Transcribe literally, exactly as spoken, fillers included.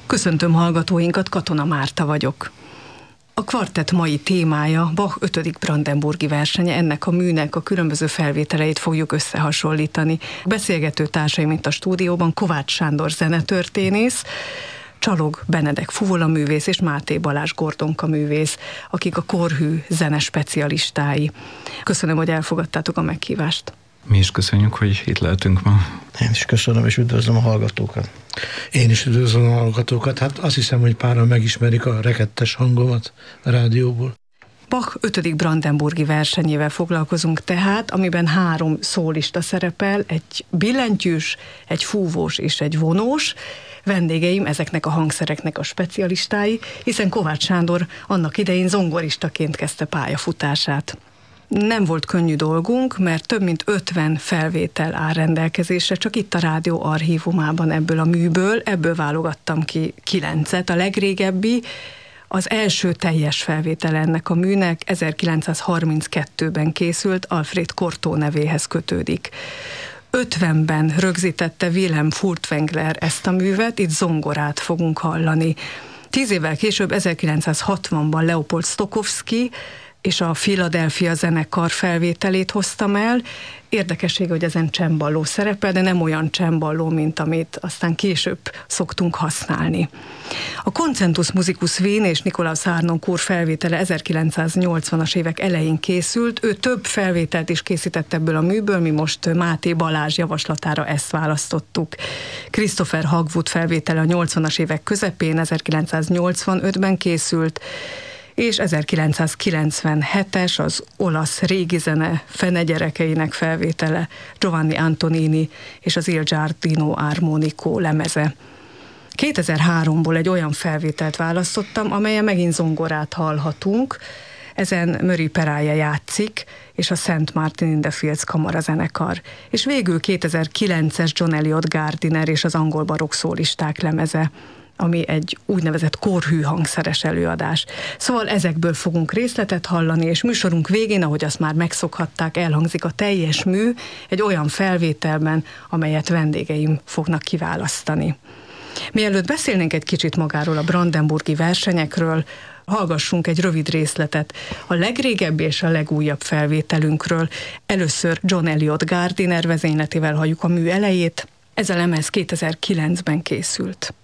Köszöntöm hallgatóinkat, Katona Márta vagyok. A kvartett mai témája Bach ötödik brandenburgi versenye, ennek a műnek a különböző felvételeit fogjuk összehasonlítani. A beszélgető társaim itt a stúdióban Kovács Sándor zenetörténész, Csalog Benedek fuvolaművész és Máté Balázs Gordonka művész, akik a korhű zene specialistái. Köszönöm, hogy elfogadtátok a meghívást. Mi is köszönjük, hogy itt lehetünk ma. Én is köszönöm, és üdvözlöm a hallgatókat. Én is üdvözlöm a hallgatókat. Hát azt hiszem, hogy páran megismerik a rekettes hangomat a rádióból. Bach ötödik brandenburgi versenyével foglalkozunk tehát, amiben három szólista szerepel, egy billentyűs, egy fúvós és egy vonós. Vendégeim ezeknek a hangszereknek a specialistái, hiszen Kovács Sándor annak idején zongoristaként kezdte pályafutását. Nem volt könnyű dolgunk, mert több mint ötven felvétel áll rendelkezésre, csak itt a rádió archívumában ebből a műből, ebből válogattam ki kilencet. A legrégebbi, az első teljes felvétel ennek a műnek ezerkilencszázharminckettőben készült, Alfred Cortot nevéhez kötődik. ötvenben rögzítette Wilhelm Furtwängler ezt a művet, itt zongorát fogunk hallani. Tíz évvel később, ezerkilencszázhatvanban Leopold Stokowski és a Philadelphia zenekar felvételét hoztam el. Érdekesség, hogy ezen cemballó szerepel, de nem olyan cemballó, mint amit aztán később szoktunk használni. A Concentus Musicus Wien és Nikolaus Harnoncourt felvétele ezerkilencszáznyolcvanas évek elején készült. Ő több felvételt is készített ebből a műből, mi most Máté Balázs javaslatára ezt választottuk. Christopher Hagwood felvétele a nyolcvanas évek közepén, ezerkilencszáznyolcvanötben készült, és ezerkilencszázkilencvenhetes az olasz régi zene fene gyerekeinek felvétele, Giovanni Antonini és az Il Giardino Armonico lemeze. kétezer-háromból egy olyan felvételt választottam, amelyen megint zongorát hallhatunk, ezen Murray Peraja játszik, és a Saint Martin in the Fields kamarazenekar. És végül kétezer-kilences John Eliot Gardiner és az angol barokk szólisták lemeze, ami egy úgynevezett korhű hangszeres előadás. Szóval ezekből fogunk részletet hallani, és műsorunk végén, ahogy azt már megszokhatták, elhangzik a teljes mű egy olyan felvételben, amelyet vendégeim fognak kiválasztani. Mielőtt beszélnénk egy kicsit magáról a brandenburgi versenyekről, hallgassunk egy rövid részletet a legrégebbi és a legújabb felvételünkről. Először John Eliot Gardiner vezényletével halljuk a mű elejét. Ez a lemez kétezer-kilencben készült.